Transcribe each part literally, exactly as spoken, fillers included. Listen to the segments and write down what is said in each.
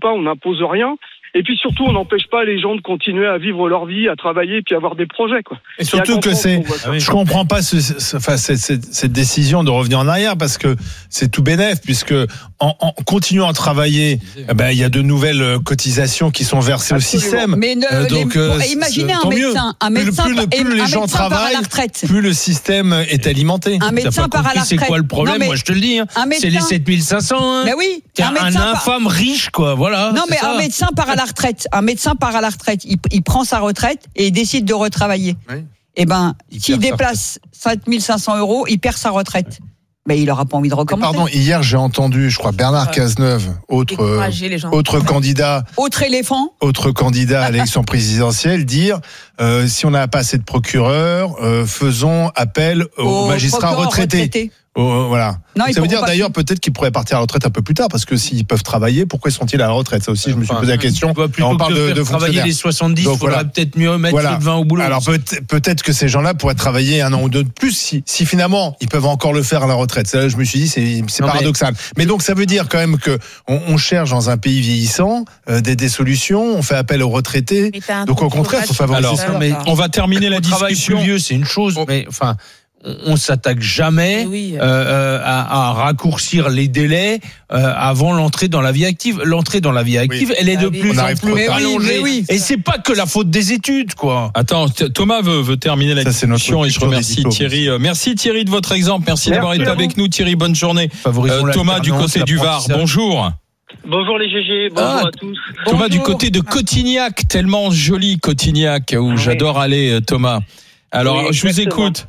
pas, on n'impose rien. Et puis surtout, on n'empêche pas les gens de continuer à vivre leur vie, à travailler, puis avoir des projets, quoi. Et surtout que c'est, je comprends pas ce, ce, enfin, cette, cette, cette décision de revenir en arrière, parce que c'est tout bénef, puisque en, en continuant à travailler, eh ben, il y a de nouvelles cotisations qui sont versées Absolument. au système. Mais ne, euh, donc, les, euh, imaginez un médecin, un médecin, plus, plus, plus, plus les gens travaillent, plus le système est alimenté. Un médecin part à la retraite. C'est quoi le problème? Non, Moi, je te le dis. Hein. C'est les sept mille cinq cents. Hein. Mais oui. Un, un infâme par... riche, quoi. Voilà. Non, mais ça. un médecin part à la retraite. Un médecin part à la retraite. Il, il prend sa retraite et il décide de retravailler. Oui. Eh ben, il s'il déplace sept mille cinq cents euros, il perd sa retraite. Mais il n'aura pas envie de recommencer. Pardon, hier j'ai entendu, je crois, Bernard Cazeneuve, autre, euh, autre candidat, autre éléphant, autre candidat à l'élection présidentielle, dire euh, si on n'a pas assez de procureurs, euh, faisons appel aux, aux magistrats retraités. retraités. Oh, voilà. Non, ça veut dire d'ailleurs pas... peut-être qu'ils pourraient partir à la retraite un peu plus tard, parce que s'ils peuvent travailler, pourquoi sont-ils à la retraite? Ça aussi, je me suis posé la question. On parle de, de travailler les soixante-dix, il faudrait voilà. peut-être mieux mettre voilà. les vingt au boulot. Alors peut-être, peut-être que ces gens-là pourraient travailler un an ou deux de plus, si, si finalement ils peuvent encore le faire à la retraite. Ça, je me suis dit, c'est, c'est non, paradoxal. Mais... mais donc ça veut dire quand même que on, on cherche dans un pays vieillissant euh, des, des solutions, on fait appel aux retraités. Donc au contraire, il faut favoriser ça. Mais on va terminer la discussion. Le travail plus vieux, c'est une chose, mais enfin. On s'attaque jamais oui. euh, à, à raccourcir les délais euh, avant l'entrée dans la vie active. L'entrée dans la vie active, oui. elle est de ah, oui. plus en plus allongée. Oui, oui. Et c'est pas que la faute des études, quoi. Attends, Thomas veut, veut terminer la Ça, discussion et je remercie Thierry. Merci Thierry de votre exemple. Merci, Merci d'avoir été avec nous, Thierry. Bonne journée. Euh, Thomas du côté du Var. Bonjour. Bonjour les G G, bonjour ah, à tous. Thomas bonjour. du côté de Cotignac, tellement joli Cotignac, où oui. j'adore aller, Thomas. Alors, oui, je vous écoute.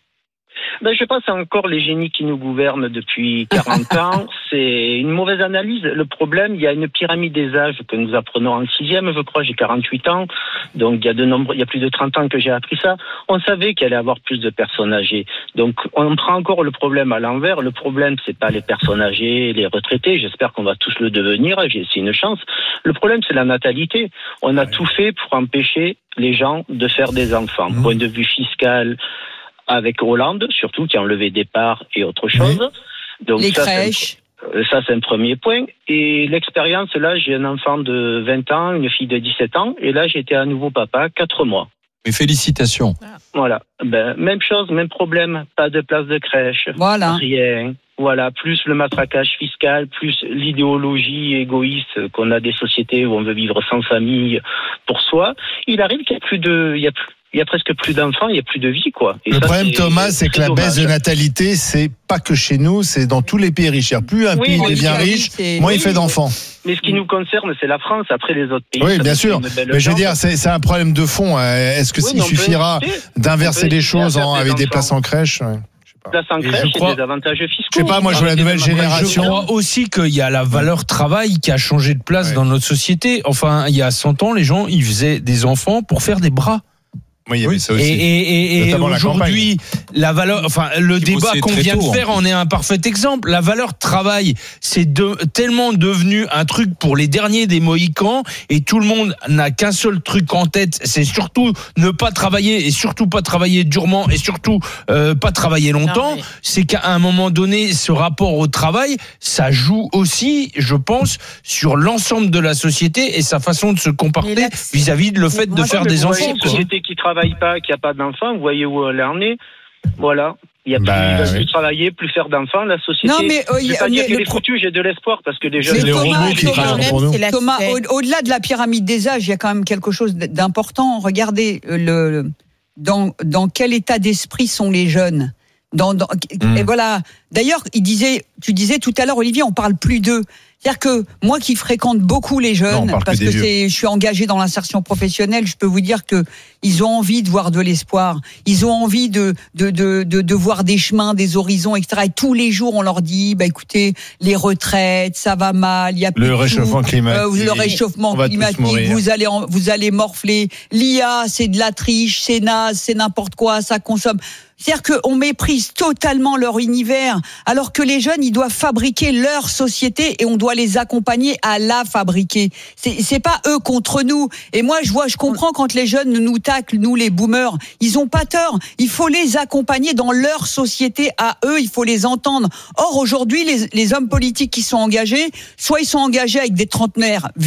Ben, je pense encore les génies qui nous gouvernent depuis quarante ans. C'est une mauvaise analyse. Le problème, il y a une pyramide des âges que nous apprenons en sixième, je crois. J'ai quarante-huit ans. Donc, il y a de nombreux, il y a plus de trente ans que j'ai appris ça. On savait qu'il allait y avoir plus de personnes âgées. Donc, on prend encore le problème à l'envers. Le problème, c'est pas les personnes âgées, les retraités. J'espère qu'on va tous le devenir. C'est une chance. Le problème, c'est la natalité. On a ouais. tout fait pour empêcher les gens de faire des enfants. Mmh. Point de vue fiscal, avec Hollande, surtout, qui a enlevé des parts et autre chose. Oui. Donc, les ça, crèches. C'est un, ça, c'est un premier point. Et l'expérience, là, j'ai un enfant de vingt ans, une fille de dix-sept ans, et là, j'étais à nouveau papa, quatre mois. Mais félicitations. Voilà. Ben, même chose, même problème. Pas de place de crèche. Voilà. Rien. Voilà. Plus le matraquage fiscal, plus l'idéologie égoïste qu'on a des sociétés où on veut vivre sans famille pour soi. Il arrive qu'il y a plus de, il y a plus, il y a presque plus d'enfants, il n'y a plus de vie, quoi. Et le ça, problème, c'est, Thomas, c'est, c'est que la dommage. baisse de natalité, c'est pas que chez nous, c'est dans tous les pays riches. Plus un oui, pays devient riche, c'est... moins oui, il fait d'enfants. Mais ce qui nous concerne, c'est la France. Après, les autres pays. Oui, bien sûr. Mais je veux dire, c'est, c'est un problème de fond. Est-ce que oui, s'il suffira d'inverser les choses en, avec des places en crèche? Place en crèche, je crois, et des avantages fiscaux. Je sais pas, moi je vois la nouvelle génération. Je crois aussi qu'il y a la valeur travail qui a changé de place ouais. dans notre société. Enfin, il y a cent ans, les gens, ils faisaient des enfants pour faire des bras. Oui, il y avait ça aussi. Et, et, et, et aujourd'hui, la, la valeur, enfin, le Qui débat qu'on vient tôt, de faire en est un parfait exemple. La valeur travail, c'est de, tellement devenu un truc pour les derniers des Mohicans, et tout le monde n'a qu'un seul truc en tête, c'est surtout ne pas travailler, et surtout pas travailler durement, et surtout euh, pas travailler longtemps. Non, mais... C'est qu'à un moment donné, ce rapport au travail, ça joue aussi, je pense, sur l'ensemble de la société et sa façon de se comporter là, vis-à-vis de le fait de faire des enfants. Une société qui travaille pas, qui a pas d'enfants, vous voyez où elle en est. Voilà. Il y a plus, bah, il va oui. plus travailler, plus faire d'enfants, la société. Non, mais, euh, je vais pas dire qu'elle le... est foutue, j'ai de l'espoir parce que les jeunes. C'est les robots qui travaillent pour nous. Thomas, au- au-delà de la pyramide des âges, il y a quand même quelque chose d'important. Regardez le, le dans dans quel état d'esprit sont les jeunes. Dans, dans, mmh. Et voilà. D'ailleurs, il disait, tu disais tout à l'heure, Olivier, on parle plus d'eux. C'est-à-dire que moi qui fréquente beaucoup les jeunes, non, parce que, que c'est, je suis engagée dans l'insertion professionnelle, je peux vous dire que ils ont envie de voir de l'espoir, ils ont envie de de de de, de voir des chemins, des horizons, et cetera. Et tous les jours, on leur dit, bah écoutez, les retraites, ça va mal, il y a plus le réchauffement tout, climatique, euh, le réchauffement climatique, vous allez en, vous allez morfler. L'I A, c'est de la triche, c'est naze, c'est n'importe quoi, ça consomme. C'est-à-dire qu'on méprise totalement leur univers, alors que les jeunes, ils doivent fabriquer leur société et on doit les accompagner à la fabriquer. C'est, c'est pas eux contre nous. Et moi, je vois, je comprends quand les jeunes nous taclent, nous les boomers. Ils ont pas tort. Il faut les accompagner dans leur société à eux. Il faut les entendre. Or, aujourd'hui, les, les hommes politiques qui sont engagés, soit ils sont engagés avec des trentenaires